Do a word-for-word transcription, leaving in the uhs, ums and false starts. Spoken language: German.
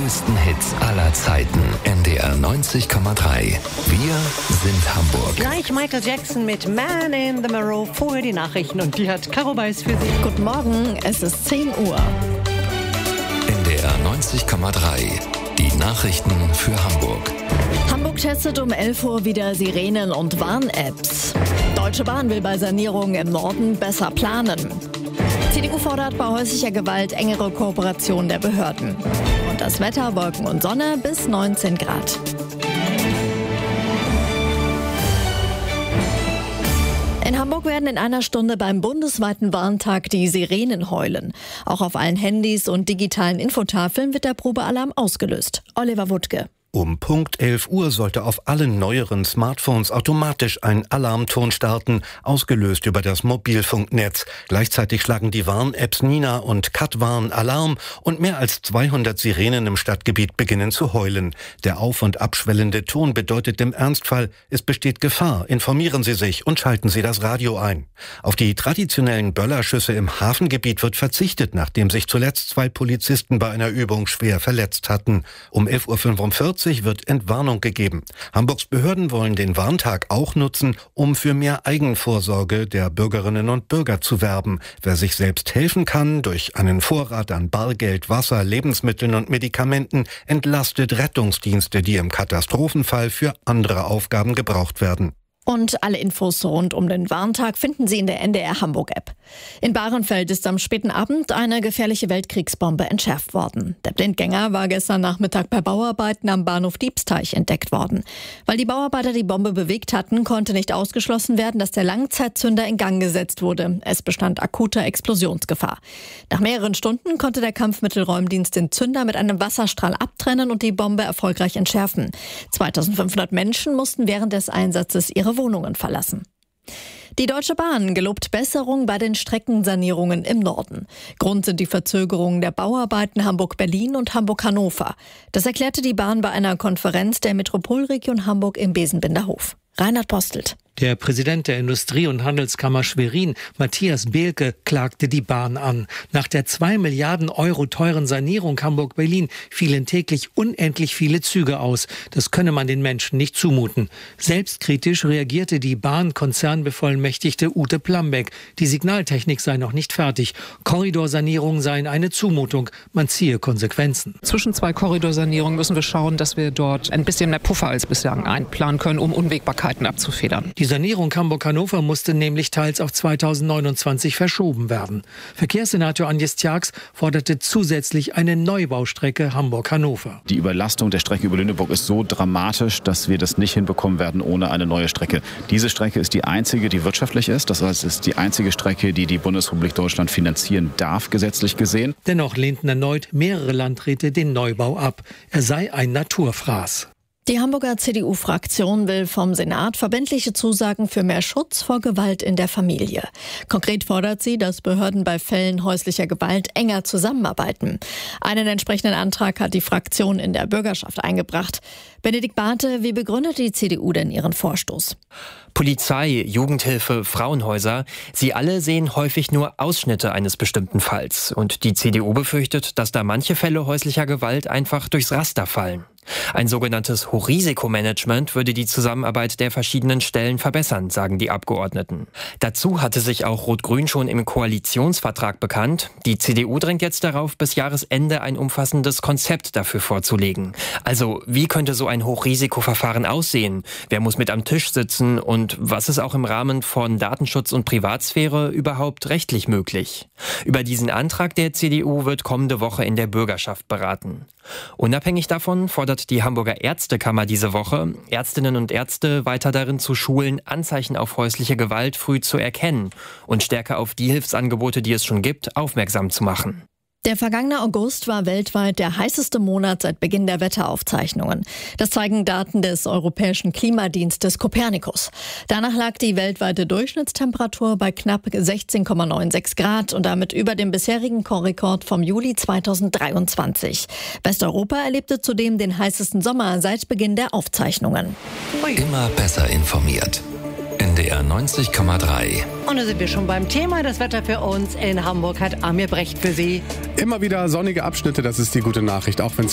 größten Hits aller Zeiten. N D R neunzig Komma drei. Wir sind Hamburg. Gleich Michael Jackson mit Man in the Mirror. Vorher die Nachrichten und die hat Caro Beis für Sie. Guten Morgen, es ist zehn Uhr. N D R neunzig Komma drei. Die Nachrichten für Hamburg. Hamburg testet um elf Uhr wieder Sirenen und Warn-Apps. Deutsche Bahn will bei Sanierungen im Norden besser planen. C D U fordert bei häuslicher Gewalt engere Kooperation der Behörden. Und das Wetter, Wolken und Sonne bis neunzehn Grad. In Hamburg werden in einer Stunde beim bundesweiten Warntag die Sirenen heulen. Auch auf allen Handys und digitalen Infotafeln wird der Probealarm ausgelöst. Oliver Wuttke. Um Punkt elf Uhr sollte auf allen neueren Smartphones automatisch ein Alarmton starten, ausgelöst über das Mobilfunknetz. Gleichzeitig schlagen die Warn-Apps Nina und Katwarn Alarm und mehr als zweihundert Sirenen im Stadtgebiet beginnen zu heulen. Der auf- und abschwellende Ton bedeutet im Ernstfall, es besteht Gefahr. Informieren Sie sich und schalten Sie das Radio ein. Auf die traditionellen Böllerschüsse im Hafengebiet wird verzichtet, nachdem sich zuletzt zwei Polizisten bei einer Übung schwer verletzt hatten. Um elf Uhr fünfundvierzig wird Entwarnung gegeben. Hamburgs Behörden wollen den Warntag auch nutzen, um für mehr Eigenvorsorge der Bürgerinnen und Bürger zu werben. Wer sich selbst helfen kann durch einen Vorrat an Bargeld, Wasser, Lebensmitteln und Medikamenten, entlastet Rettungsdienste, die im Katastrophenfall für andere Aufgaben gebraucht werden. Und alle Infos rund um den Warntag finden Sie in der N D R Hamburg-App. In Bahrenfeld ist am späten Abend eine gefährliche Weltkriegsbombe entschärft worden. Der Blindgänger war gestern Nachmittag bei Bauarbeiten am Bahnhof Diebsteich entdeckt worden. Weil die Bauarbeiter die Bombe bewegt hatten, konnte nicht ausgeschlossen werden, dass der Langzeitzünder in Gang gesetzt wurde. Es bestand akuter Explosionsgefahr. Nach mehreren Stunden konnte der Kampfmittelräumdienst den Zünder mit einem Wasserstrahl abtrennen und die Bombe erfolgreich entschärfen. zweitausendfünfhundert Menschen mussten während des Einsatzes ihre Wohnungen verlassen. Die Deutsche Bahn gelobt Besserung bei den Streckensanierungen im Norden. Grund sind die Verzögerungen der Bauarbeiten Hamburg-Berlin und Hamburg-Hannover. Das erklärte die Bahn bei einer Konferenz der Metropolregion Hamburg im Besenbinderhof. Reinhard Postelt. Der Präsident der Industrie- und Handelskammer Schwerin, Matthias Behlke, klagte die Bahn an. Nach der zwei Milliarden Euro teuren Sanierung Hamburg-Berlin fielen täglich unendlich viele Züge aus. Das könne man den Menschen nicht zumuten. Selbstkritisch reagierte die Bahn-Konzernbevollmächtigte Ute Plambeck. Die Signaltechnik sei noch nicht fertig. Korridorsanierungen seien eine Zumutung. Man ziehe Konsequenzen. Zwischen zwei Korridorsanierungen müssen wir schauen, dass wir dort ein bisschen mehr Puffer als bislang einplanen können, um Unwägbarkeiten abzufedern. Die Sanierung Hamburg-Hannover musste nämlich teils auf zweitausendneunundzwanzig verschoben werden. Verkehrssenator Agnes Tjax forderte zusätzlich eine Neubaustrecke Hamburg-Hannover. Die Überlastung der Strecke über Lüneburg ist so dramatisch, dass wir das nicht hinbekommen werden ohne eine neue Strecke. Diese Strecke ist die einzige, die wirtschaftlich ist. Das heißt, es ist die einzige Strecke, die die Bundesrepublik Deutschland finanzieren darf, gesetzlich gesehen. Dennoch lehnten erneut mehrere Landräte den Neubau ab. Er sei ein Naturfraß. Die Hamburger C D U-Fraktion will vom Senat verbindliche Zusagen für mehr Schutz vor Gewalt in der Familie. Konkret fordert sie, dass Behörden bei Fällen häuslicher Gewalt enger zusammenarbeiten. Einen entsprechenden Antrag hat die Fraktion in der Bürgerschaft eingebracht. Benedikt Barthe, wie begründet die C D U denn ihren Vorstoß? Polizei, Jugendhilfe, Frauenhäuser, sie alle sehen häufig nur Ausschnitte eines bestimmten Falls. Und die C D U befürchtet, dass da manche Fälle häuslicher Gewalt einfach durchs Raster fallen. Ein sogenanntes Hochrisikomanagement würde die Zusammenarbeit der verschiedenen Stellen verbessern, sagen die Abgeordneten. Dazu hatte sich auch Rot-Grün schon im Koalitionsvertrag bekannt. Die C D U drängt jetzt darauf, bis Jahresende ein umfassendes Konzept dafür vorzulegen. Also, wie könnte so ein Hochrisikoverfahren aussehen? Wer muss mit am Tisch sitzen? Und was ist auch im Rahmen von Datenschutz und Privatsphäre überhaupt rechtlich möglich? Über diesen Antrag der C D U wird kommende Woche in der Bürgerschaft beraten. Unabhängig davon fordert die Hamburger Ärztekammer diese Woche, Ärztinnen und Ärzte weiter darin zu schulen, Anzeichen auf häusliche Gewalt früh zu erkennen und stärker auf die Hilfsangebote, die es schon gibt, aufmerksam zu machen. Der vergangene August war weltweit der heißeste Monat seit Beginn der Wetteraufzeichnungen. Das zeigen Daten des Europäischen Klimadienstes Copernicus. Danach lag die weltweite Durchschnittstemperatur bei knapp sechzehn Komma sechsundneunzig Grad und damit über dem bisherigen Rekord vom Juli zweitausenddreiundzwanzig. Westeuropa erlebte zudem den heißesten Sommer seit Beginn der Aufzeichnungen. Immer besser informiert. N D R neunzig Komma drei. Und da sind wir schon beim Thema. Das Wetter für uns in Hamburg hat Amir Brecht für Sie. Immer wieder sonnige Abschnitte, das ist die gute Nachricht, auch wenn es